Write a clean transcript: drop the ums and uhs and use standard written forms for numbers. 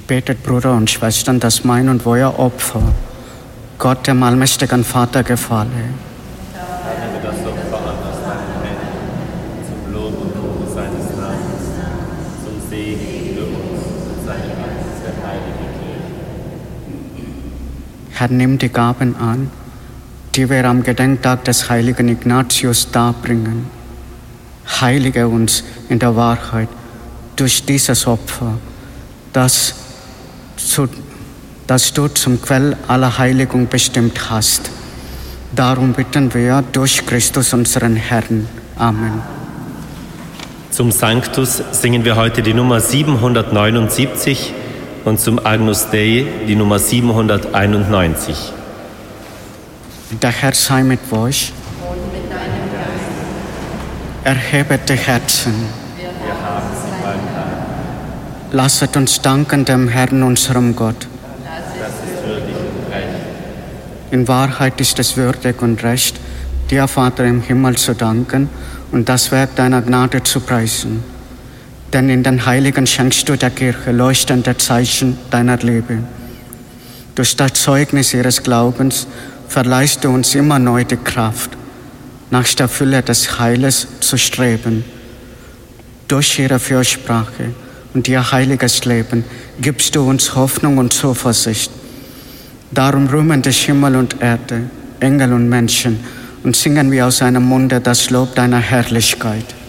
Betet, Brüder und Schwestern, dass mein und euer Opfer Gott, dem allmächtigen Vater, gefalle. Nehme das Opfer an aus deinen Händen, zum Lob und Ruhm seines Namens, zum Segen für uns und seine ganze heilige Kirche. Herr, nimm die Gaben an, die wir am Gedenktag des heiligen Ignatius darbringen. Heilige uns in der Wahrheit durch dieses Opfer, das du zum Quell aller Heiligung bestimmt hast. Darum bitten wir durch Christus unseren Herrn. Amen. Zum Sanctus singen wir heute die Nummer 779 und zum Agnus Dei die Nummer 791. Der Herr sei mit euch. Und mit deinem Geist. Erhebet die Herzen. Wir haben sie beim Herrn. Lasset uns danken dem Herrn, unserem Gott. Das ist würdig und recht. In Wahrheit ist es würdig und recht, dir, Vater im Himmel, zu danken und das Werk deiner Gnade zu preisen. Denn in den Heiligen schenkst du der Kirche leuchtende Zeichen deiner Liebe. Durch das Zeugnis ihres Glaubens verleihst du uns immer neu die Kraft, nach der Fülle des Heiles zu streben. Durch ihre Fürsprache und ihr heiliges Leben gibst du uns Hoffnung und Zuversicht. Darum rühmen dich Himmel und Erde, Engel und Menschen und singen wir aus einem Munde das Lob deiner Herrlichkeit.